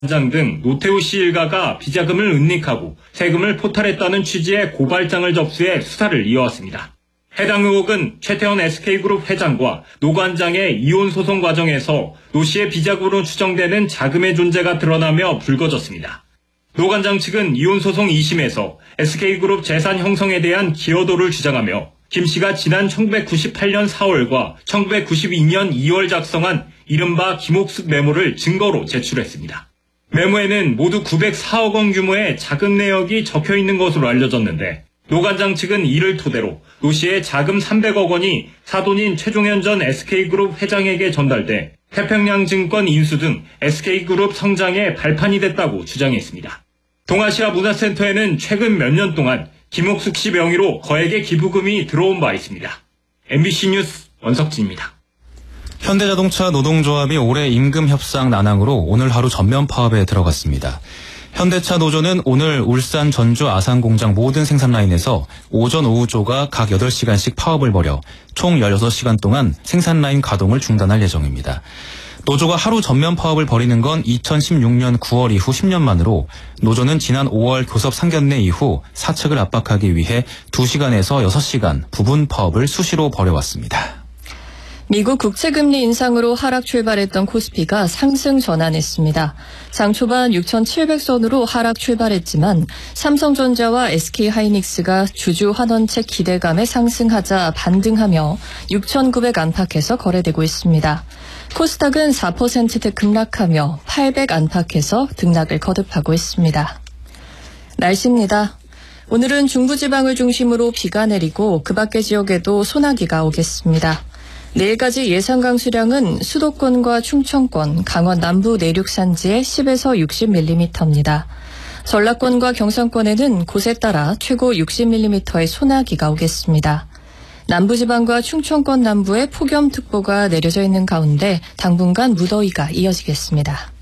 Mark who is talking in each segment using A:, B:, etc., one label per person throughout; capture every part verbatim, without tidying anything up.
A: 장 등 노태우 씨 일가가 비자금을 은닉하고 세금을 포탈했다는 취지의 고발장을 접수해 수사를 이어왔습니다. 해당 의혹은 최태원 에스케이그룹 회장과 노 관장의 이혼 소송 과정에서 노 씨의 비자금으로 추정되는 자금의 존재가 드러나며 불거졌습니다. 노 관장 측은 이혼 소송 이 심에서 에스케이그룹 재산 형성에 대한 기여도를 주장하며 김 씨가 지난 천구백구십팔 년 사월과 천구백구십이 년 이월 작성한 이른바 김옥숙 메모를 증거로 제출했습니다. 메모에는 모두 구백사억 원 규모의 자금 내역이 적혀 있는 것으로 알려졌는데 노 관장 측은 이를 토대로 노 씨의 자금 삼백억 원이 사돈인 최종현 전 에스케이그룹 회장에게 전달돼 태평양증권 인수 등 에스케이그룹 성장에 발판이 됐다고 주장했습니다. 동아시아 문화센터에는 최근 몇 년 동안 김옥숙 씨 명의로 거액의 기부금이 들어온 바 있습니다. 엠비씨 뉴스 원석진입니다.
B: 현대자동차 노동조합이 올해 임금 협상 난항으로 오늘 하루 전면 파업에 들어갔습니다. 현대차 노조는 오늘 울산, 전주, 아산 공장 모든 생산 라인에서 오전, 오후조가 각 여덟 시간씩 파업을 벌여 총 열여섯 시간 동안 생산 라인 가동을 중단할 예정입니다. 노조가 하루 전면 파업을 벌이는 건 이천십육 년 구월 이후 십 년 만으로 노조는 지난 오월 교섭 상견례 이후 사측을 압박하기 위해 두 시간에서 여섯 시간 부분 파업을 수시로 벌여왔습니다.
C: 미국 국채금리 인상으로 하락 출발했던 코스피가 상승 전환했습니다. 장 초반 육천칠백 선으로 하락 출발했지만 삼성전자와 에스케이하이닉스가 주주 환원책 기대감에 상승하자 반등하며 육천구백 안팎에서 거래되고 있습니다. 코스닥은 사 퍼센트대 급락하며 팔백 안팎에서 등락을 거듭하고 있습니다. 날씨입니다. 오늘은 중부지방을 중심으로 비가 내리고 그 밖의 지역에도 소나기가 오겠습니다. 내일까지 예상 강수량은 수도권과 충청권, 강원 남부 내륙 산지에 십에서 육십 밀리미터입니다. 전라권과 경상권에는 곳에 따라 최고 육십 밀리미터의 소나기가 오겠습니다. 남부지방과 충청권 남부에 폭염특보가 내려져 있는 가운데 당분간 무더위가 이어지겠습니다.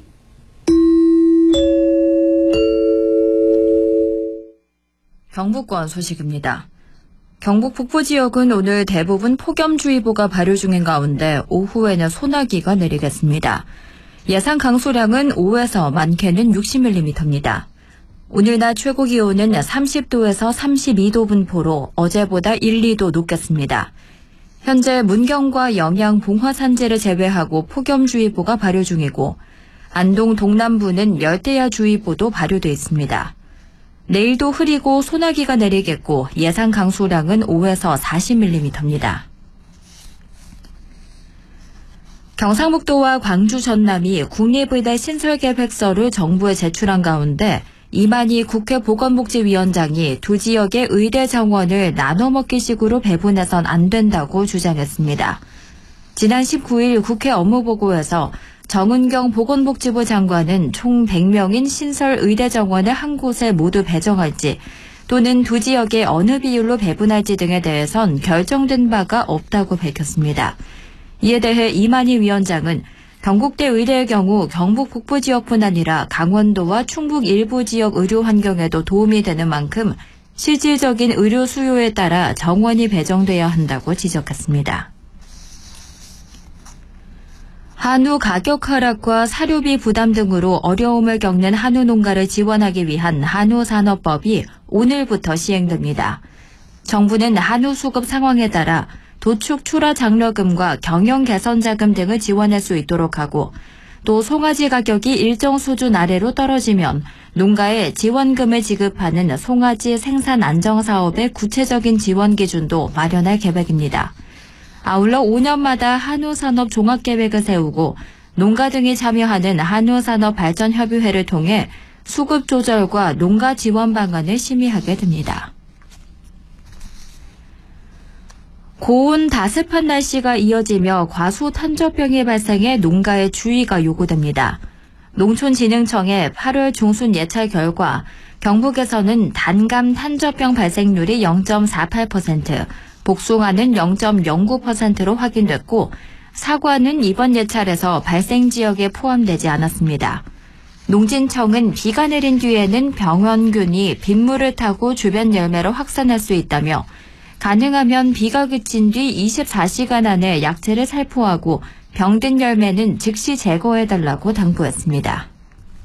D: 경북권 소식입니다. 경북 북부 지역은 오늘 대부분 폭염주의보가 발효 중인 가운데 오후에는 소나기가 내리겠습니다. 예상 강수량은 오에서 많게는 육십 밀리미터입니다. 오늘 낮 최고 기온은 삼십 도에서 삼십이 도 분포로 어제보다 일, 이 도 높겠습니다. 현재 문경과 영양, 봉화 산지를 제외하고 폭염주의보가 발효 중이고 안동 동남부는 열대야주의보도 발효돼 있습니다. 내일도 흐리고 소나기가 내리겠고 예상 강수량은 오에서 사십 밀리미터입니다. 경상북도와 광주 전남이 국립의대 신설계획서를 정부에 제출한 가운데 이만희 국회 보건복지위원장이 두 지역의 의대 정원을 나눠먹기식으로 배분해선 안 된다고 주장했습니다. 지난 십구 일 국회 업무보고에서 정은경 보건복지부 장관은 총 백 명인 신설 의대 정원을 한 곳에 모두 배정할지 또는 두 지역에 어느 비율로 배분할지 등에 대해선 결정된 바가 없다고 밝혔습니다. 이에 대해 이만희 위원장은 경북대 의대의 경우 경북 북부 지역뿐 아니라 강원도와 충북 일부 지역 의료 환경에도 도움이 되는 만큼 실질적인 의료 수요에 따라 정원이 배정돼야 한다고 지적했습니다. 한우 가격 하락과 사료비 부담 등으로 어려움을 겪는 한우 농가를 지원하기 위한 한우산업법이 오늘부터 시행됩니다. 정부는 한우 수급 상황에 따라 도축 출하 장려금과 경영 개선 자금 등을 지원할 수 있도록 하고 또 송아지 가격이 일정 수준 아래로 떨어지면 농가에 지원금을 지급하는 송아지 생산 안정 사업의 구체적인 지원 기준도 마련할 계획입니다. 아울러 오 년마다 한우산업 종합계획을 세우고 농가 등이 참여하는 한우산업발전협의회를 통해 수급 조절과 농가 지원 방안을 심의하게 됩니다. 고온 다습한 날씨가 이어지며 과수 탄저병이 발생해 농가에 주의가 요구됩니다. 농촌진흥청의 팔월 중순 예찰 결과 경북에서는 단감 탄저병 발생률이 영 점 사팔 퍼센트, 복숭아는 영 점 영구 퍼센트로 확인됐고 사과는 이번 예찰에서 발생 지역에 포함되지 않았습니다. 농진청은 비가 내린 뒤에는 병원균이 빗물을 타고 주변 열매로 확산할 수 있다며 가능하면 비가 그친 뒤 이십사 시간 안에 약재를 살포하고 병든 열매는 즉시 제거해달라고 당부했습니다.